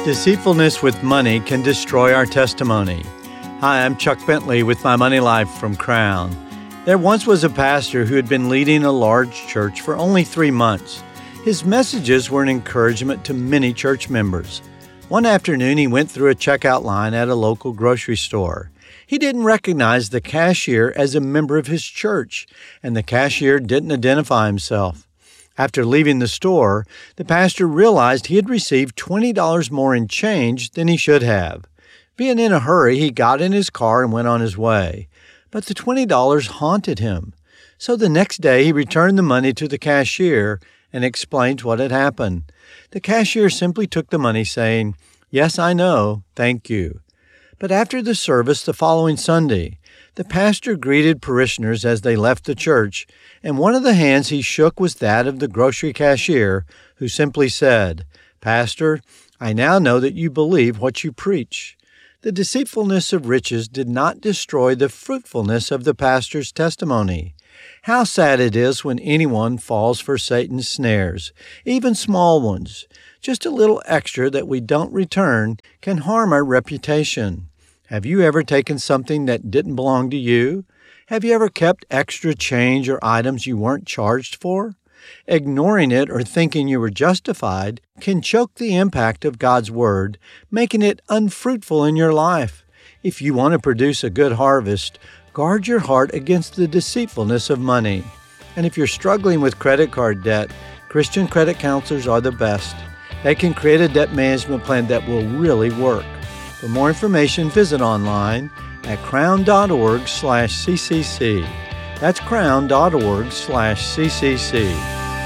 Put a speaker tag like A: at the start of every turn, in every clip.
A: Deceitfulness with money can destroy our testimony. Hi, I'm Chuck Bentley with My Money Life from Crown. There once was a pastor who had been leading a large church for only 3 months. His messages were an encouragement to many church members. One afternoon, he went through a checkout line at a local grocery store. He didn't recognize the cashier as a member of his church, and the cashier didn't identify himself. After leaving the store, the pastor realized he had received $20 more in change than he should have. Being in a hurry, he got in his car and went on his way. But the $20 haunted him. So the next day, he returned the money to the cashier and explained what had happened. The cashier simply took the money, saying, "Yes, I know, thank you." But after the service the following Sunday, the pastor greeted parishioners as they left the church, and one of the hands he shook was that of the grocery cashier, who simply said, "Pastor, I now know that you believe what you preach." The deceitfulness of riches did not destroy the fruitfulness of the pastor's testimony. How sad it is when anyone falls for Satan's snares, even small ones. Just a little extra that we don't return can harm our reputation. Have you ever taken something that didn't belong to you? Have you ever kept extra change or items you weren't charged for? Ignoring it or thinking you were justified can choke the impact of God's Word, making it unfruitful in your life. If you want to produce a good harvest, guard your heart against the deceitfulness of money. And if you're struggling with credit card debt, Christian credit counselors are the best. They can create a debt management plan that will really work. For more information, visit online at crown.org/CCC. That's crown.org/CCC.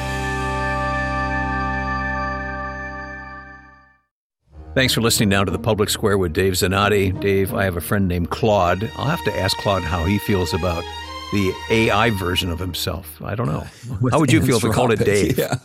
B: Thanks for listening now to The Public Square with Dave Zanotti. Dave, I have a friend named Claude. I'll have to ask Claude how he feels about the AI version of himself. I don't know. How would you feel if we called it Dave?
C: Yeah.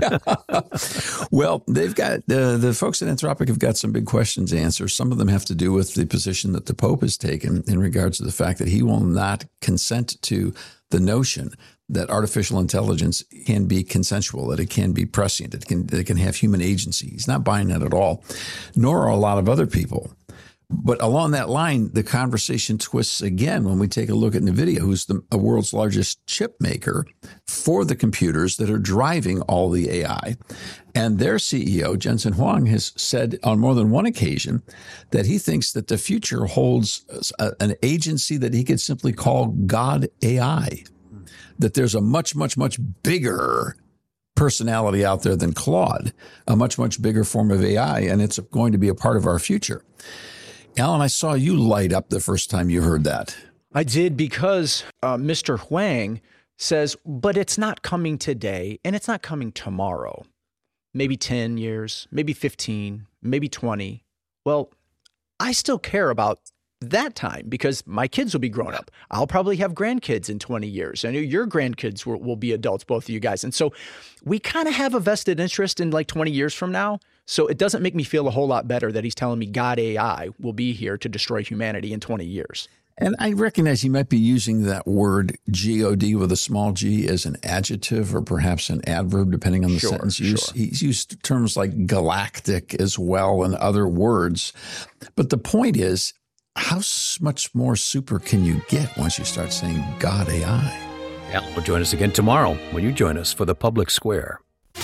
C: Well, they've got the folks at Anthropic have got some big questions to answer. Some of them have to do with the position that the Pope has taken in regards to the fact that he will not consent to the notion that artificial intelligence can be consensual, that it can be prescient, that it can have human agency. He's not buying that at all, nor are a lot of other people. But along that line, the conversation twists again when we take a look at NVIDIA, who's the world's largest chip maker for the computers that are driving all the AI. And their CEO, Jensen Huang, has said on more than one occasion that he thinks that the future holds an agency that he could simply call God AI, that there's a much, much, much bigger personality out there than Claude, a much, much bigger form of AI, and it's going to be a part of our future. Alan, I saw you light up the first time you heard that.
D: I did, because Mr. Huang says, but it's not coming today and it's not coming tomorrow. Maybe 10 years, maybe 15, maybe 20. Well, I still care about that time because my kids will be grown up. I'll probably have grandkids in 20 years. I know your grandkids will be adults, both of you guys. And so we kind of have a vested interest in like 20 years from now. So it doesn't make me feel a whole lot better that he's telling me God AI will be here to destroy humanity in 20 years.
C: And I recognize he might be using that word G-O-D with a small g as an adjective or perhaps an adverb, depending on the sentence use. Sure. He's used terms like galactic as well and other words. But the point is, how much more super can you get once you start saying God AI?
B: Alan will join us again tomorrow when you join us for The Public Square.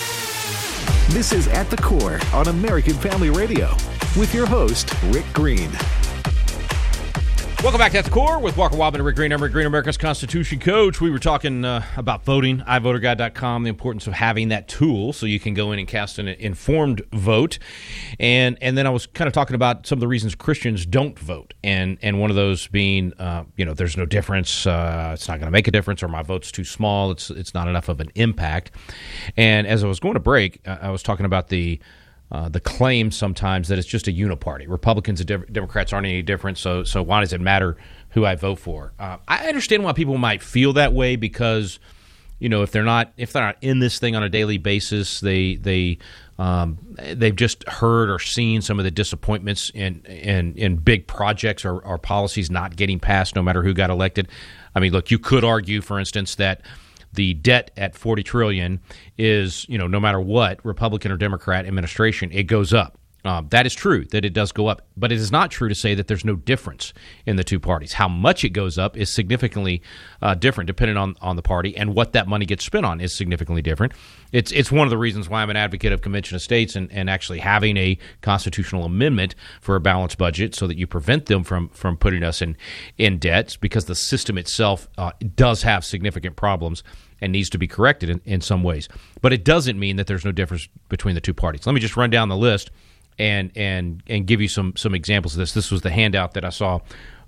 E: This is At the Core on American Family Radio with your host, Rick Green.
F: Welcome back to At the Core with Walker Wildman and Rick Green. I'm Rick Green, America's Constitution coach. We were talking about voting, iVoterGuide.com, the importance of having that tool so you can go in and cast an informed vote. And then I was kind of talking about some of the reasons Christians don't vote. And one of those being, there's no difference. It's not going to make a difference, or my vote's too small. It's not enough of an impact. And as I was going to break, I was talking about the claim sometimes that it's just a uniparty. Republicans and Democrats aren't any different, so why does it matter who I vote for? I understand why people might feel that way because, if they're not in this thing on a daily basis, they've just heard or seen some of the disappointments in big projects or policies not getting passed, no matter who got elected. I mean, look, you could argue, for instance, that the debt at $40 trillion is, no matter what, Republican or Democrat administration, it goes up. That is true, that it does go up. But it is not true to say that there's no difference in the two parties. How much it goes up is significantly different depending on the party, and what that money gets spent on is significantly different. It's one of the reasons why I'm an advocate of Convention of States and actually having a constitutional amendment for a balanced budget so that you prevent them from putting us in debts, because the system itself does have significant problems and needs to be corrected in some ways. But it doesn't mean that there's no difference between the two parties. Let me just run down the list and give you some examples of this. This was the handout that I saw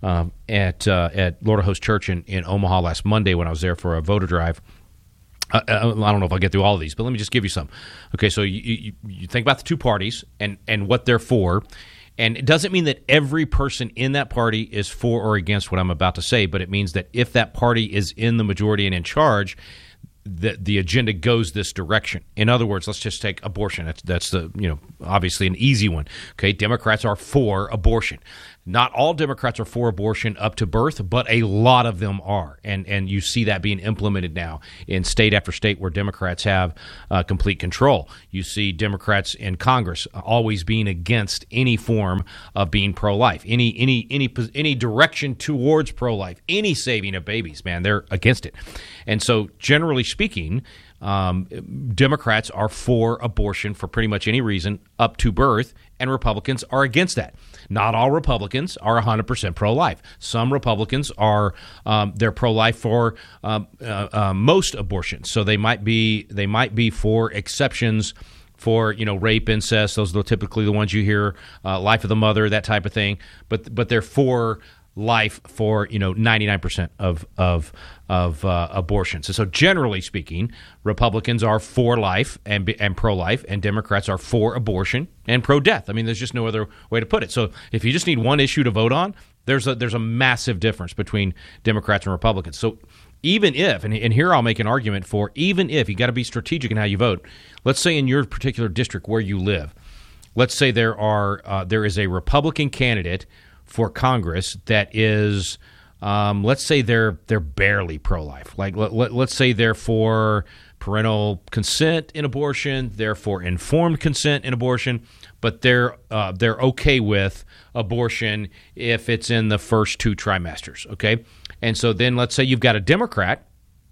F: at Lord of Hosts Church in Omaha last Monday when I was there for a voter drive. I don't know if I'll get through all of these, but let me just give you some. Okay, so you think about the two parties and what they're for. And it doesn't mean that every person in that party is for or against what I'm about to say, but it means that if that party is in the majority and in charge, the agenda goes this direction. In other words, let's just take abortion. That's the obviously an easy one. Okay, Democrats are for abortion. Not all Democrats are for abortion up to birth, but a lot of them are, and you see that being implemented now in state after state where Democrats have complete control. You see Democrats in Congress always being against any form of being pro-life, any direction towards pro-life, any saving of babies. Man, they're against it, and so generally speaking, Democrats are for abortion for pretty much any reason up to birth, and Republicans are against that. Not all Republicans are 100% pro-life. Some Republicans are they're pro-life for most abortions. So they might be for exceptions for rape, incest. Those are typically the ones you hear, life of the mother, that type of thing. But they're for life for 99% of abortions. And so generally speaking, Republicans are for life and pro-life, and Democrats are for abortion and pro-death. I mean, there's just no other way to put it. So if you just need one issue to vote on, there's a massive difference between Democrats and Republicans. So even if, and here I'll make an argument for, even if you got to be strategic in how you vote. Let's say in your particular district where you live, let's say there is a Republican candidate for Congress that is, let's say they're barely pro-life. Like let's say they're for parental consent in abortion, they're for informed consent in abortion, but they're okay with abortion if it's in the first 2 trimesters. Okay, and so then let's say you've got a Democrat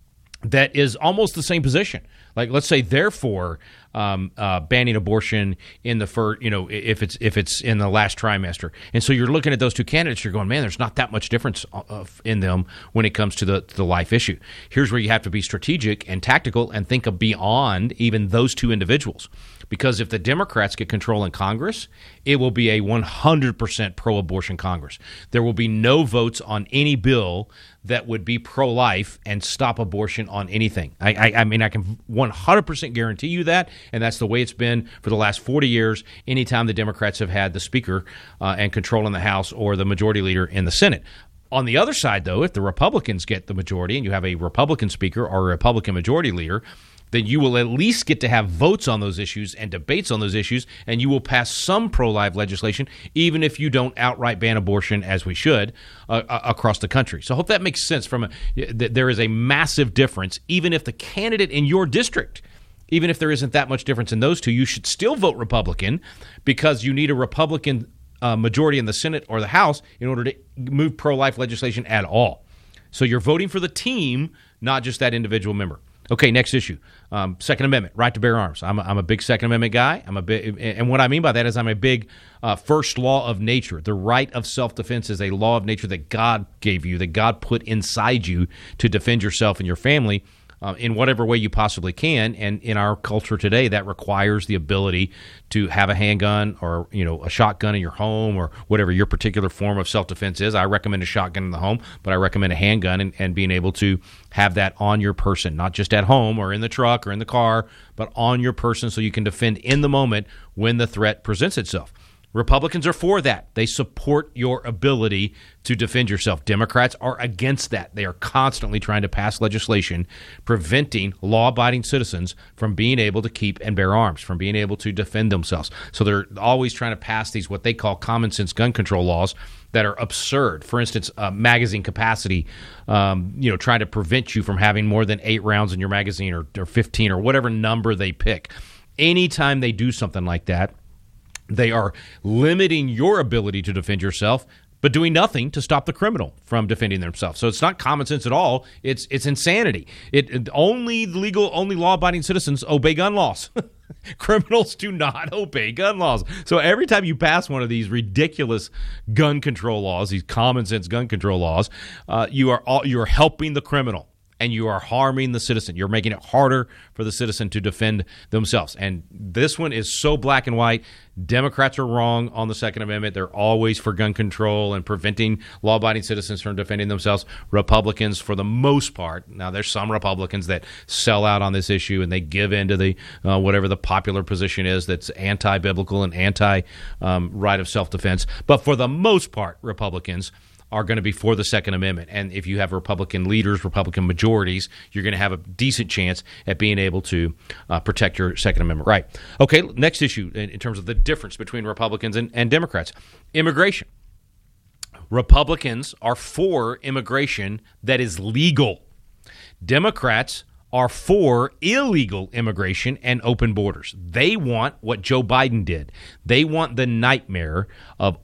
F: that is almost the same position. Like let's say they're for banning abortion in the first, if it's in the last trimester, and so you're looking at those two candidates, you're going, man, there's not that much difference in them when it comes to the life issue. Here's where you have to be strategic and tactical and think of beyond even those two individuals, because if the Democrats get control in Congress, it will be a 100% pro-abortion Congress. There will be no votes on any bill that would be pro-life and stop abortion on anything. I mean, I can 100% guarantee you that, and that's the way it's been for the last 40 years, anytime the Democrats have had the Speaker and control in the House or the Majority Leader in the Senate. On the other side, though, if the Republicans get the majority and you have a Republican Speaker or a Republican Majority Leader, then you will at least get to have votes on those issues and debates on those issues, and you will pass some pro-life legislation, even if you don't outright ban abortion, as we should, across the country. So I hope that makes sense. There is a massive difference, even if the candidate in your district, even if there isn't that much difference in those two, you should still vote Republican, because you need a Republican majority in the Senate or the House in order to move pro-life legislation at all. So you're voting for the team, not just that individual member. Okay, next issue. Second Amendment, right to bear arms. I'm a big Second Amendment guy. And what I mean by that is I'm a big first law of nature. The right of self-defense is a law of nature that God gave you, that God put inside you to defend yourself and your family in whatever way you possibly can. And in our culture today, that requires the ability to have a handgun or a shotgun in your home or whatever your particular form of self-defense is. I recommend a shotgun in the home, but I recommend a handgun and being able to have that on your person, not just at home or in the truck or in the car, but on your person so you can defend in the moment when the threat presents itself. Republicans are for that. They support your ability to defend yourself. Democrats are against that. They are constantly trying to pass legislation preventing law-abiding citizens from being able to keep and bear arms, from being able to defend themselves. So they're always trying to pass these what they call common sense gun control laws that are absurd. For instance, magazine capacity, trying to prevent you from having more than 8 rounds in your magazine or 15 or whatever number they pick. Anytime they do something like that, They are limiting your ability to defend yourself, but doing nothing to stop the criminal from defending themselves. So it's not common sense at all. It's insanity. Only law-abiding citizens obey gun laws. Criminals do not obey gun laws. So every time you pass one of these ridiculous gun control laws, these common sense gun control laws, you are helping the criminal. And you are harming the citizen. You're making it harder for the citizen to defend themselves. And this one is so black and white. Democrats are wrong on the Second Amendment. They're always for gun control and preventing law-abiding citizens from defending themselves. Republicans, for the most part, now there's some Republicans that sell out on this issue and they give in to the whatever the popular position is that's anti-biblical and anti-right of self-defense. But for the most part, Republicans are going to be for the Second Amendment. And if you have Republican leaders, Republican majorities, you're going to have a decent chance at being able to protect your Second Amendment right. Okay, next issue in terms of the difference between Republicans and Democrats. Immigration. Republicans are for immigration that is legal. Democrats are for illegal immigration and open borders. They want what Joe Biden did. They want the nightmare of